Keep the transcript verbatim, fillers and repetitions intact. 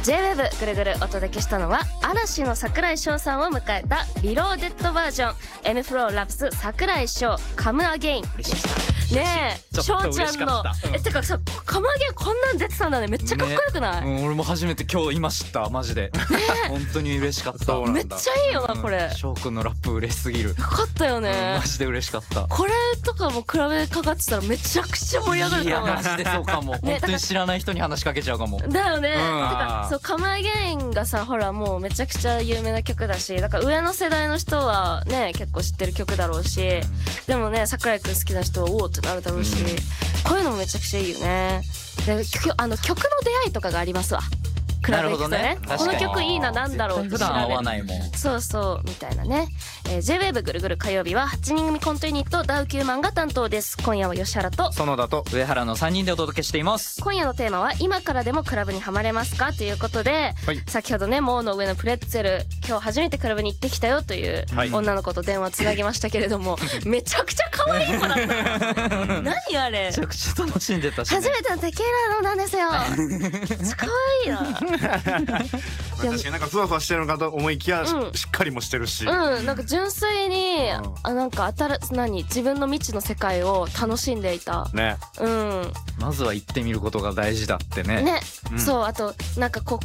ジェイウェーブ ぐるぐるお届けしたのは嵐の櫻井翔さんを迎えたリローデッドバージョン M フローラプス櫻井翔カムアゲインでしたねえ。翔ちゃんのえてかさカムアゲインこんなん出てたんだね。めっちゃかっこよくない、 ね、うん、俺も初めて今日今知ったマジで、ね、本当に嬉しかった。 めっちゃいいよなこれ。 翔くんのラップ嬉しすぎる。よかったよね、 うん、マジで嬉しかった。 これとかも比べかかってたらめちゃくちゃ盛り上がると思う。 いやマジでそうかも、ね、本当に知らない人に話しかけちゃうかも。 だよね、うん、てかそうカムアゲインがさほらもうめちゃくちゃ有名な曲だし、だから上の世代の人はね結構知ってる曲だろうし、でもね櫻井くん好きな人はおおってなるだろうし、うん、こういうのもめちゃくちゃいいよね。であの曲の出会いとかがありますわ。比べていくとね、この曲いいな、なんだろうって調べる。普段合わないもん。そうそうみたいなね。えー、ジェイウェーブ ぐるぐる火曜日ははちにん組コントユニットダウキューマンが担当です。今夜は吉原と園田と上原のさんにんでお届けしています。 今夜のテーマは今からでもクラブにはまれますかということで、はい、先ほどねモーの上のプレッツェル今日初めてクラブに行ってきたよという女の子と電話つなぎましたけれども、はい、めちゃくちゃ可愛い子だった何あれ。 めちゃくちゃ楽しんでたし、ね、 初めてのテキーラ飲んだんですよめっちゃ可愛いな確かになんかふわふわしてるのかと思いきや、うん、しっかりもしてるし、 うん、なんか純粋に、うん、あなんか新何自分の未知の世界を楽しんでいたね。 うん、 まずは行ってみることが大事だってね。 ね、うん、そうあとなんかこう